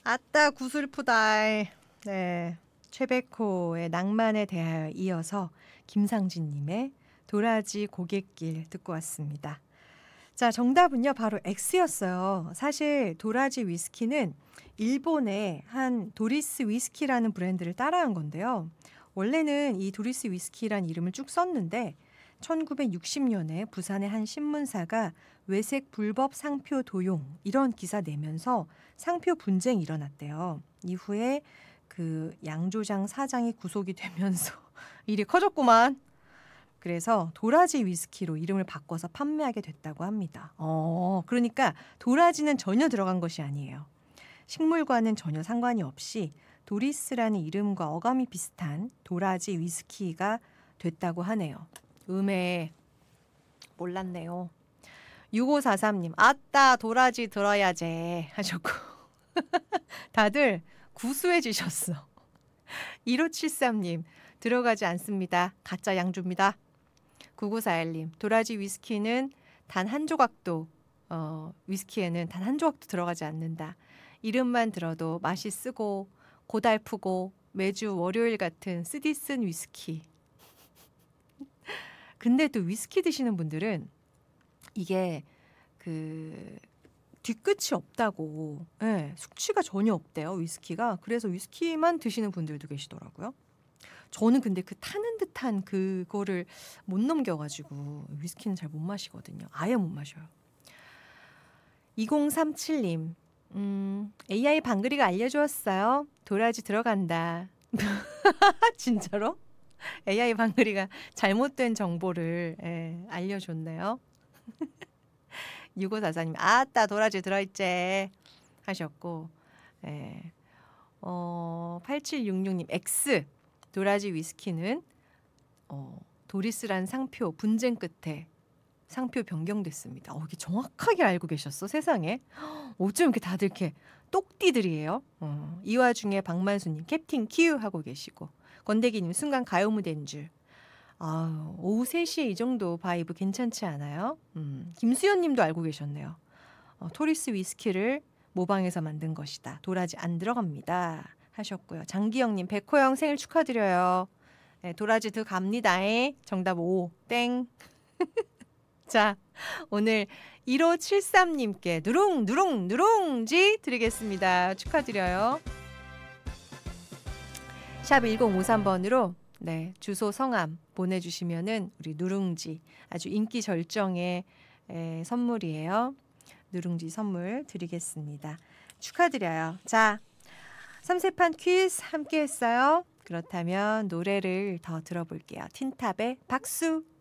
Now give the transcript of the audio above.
아따 구슬프다. 네, 최백호의 낭만에 대하여 이어서 김상진님의 도라지 고갯길 듣고 왔습니다. 자, 정답은요 바로 X였어요. 사실 도라지 위스키는 일본의 한 도리스 위스키라는 브랜드를 따라한 건데요. 원래는 이 도리스 위스키란 이름을 쭉 썼는데 1960년에 부산의 한 신문사가 외색 불법 상표 도용 이런 기사 내면서 상표 분쟁이 일어났대요. 이후에 그 양조장 사장이 구속이 되면서 일이 커졌구만. 그래서 도라지 위스키로 이름을 바꿔서 판매하게 됐다고 합니다. 그러니까 도라지는 전혀 들어간 것이 아니에요. 식물과는 전혀 상관이 없이 도리스라는 이름과 어감이 비슷한 도라지 위스키가 됐다고 하네요. 몰랐네요. 6543님, 아따 도라지 들어야지 하셨고 다들 구수해지셨어. 1573님, 들어가지 않습니다. 가짜 양주입니다. 9941님, 도라지 위스키는 단 한 조각도 위스키에는 단 한 조각도 들어가지 않는다. 이름만 들어도 맛이 쓰고 고달프고 매주 월요일 같은 쓰디쓴 위스키. 근데 또 위스키 드시는 분들은 이게 그 뒤끝이 없다고, 네, 숙취가 전혀 없대요, 위스키가. 그래서 위스키만 드시는 분들도 계시더라고요. 저는 근데 그 타는 듯한 그거를 못 넘겨가지고 위스키는 잘 못 마시거든요. 아예 못 마셔요. 2037님, AI 방글이가 알려주었어요. 도라지 들어간다. 진짜로? AI 방글이가 잘못된 정보를 알려줬네요. 6544님, 아따 도라지 들어있제 하셨고, 8766님, X 도라지 위스키는 도리스란 상표 분쟁 끝에 상표 변경됐습니다. 이게 정확하게 알고 계셨어, 세상에. 어쩜 이렇게 다들 이렇게 똑띠들이에요. 이 와중에 박만수님 캡틴 큐 하고 계시고, 건대기님 순간 가요 무대인 줄. 오후 3시에 이 정도 바이브 괜찮지 않아요? 김수연님도 알고 계셨네요. 토리스 위스키를 모방해서 만든 것이다. 도라지 안 들어갑니다. 하셨고요. 장기영님, 백호영 생일 축하드려요. 네, 도라지 들어갑니다. 정답 5. 땡. 자, 오늘 1573님께 누룽지 드리겠습니다. 축하드려요. 샵 1053번으로 네, 주소 성함 보내주시면은 우리 누룽지 아주 인기 절정의 선물이에요. 누룽지 선물 드리겠습니다. 축하드려요. 자, 삼세판 퀴즈 함께 했어요. 그렇다면 노래를 더 들어볼게요. 틴탑의 박수.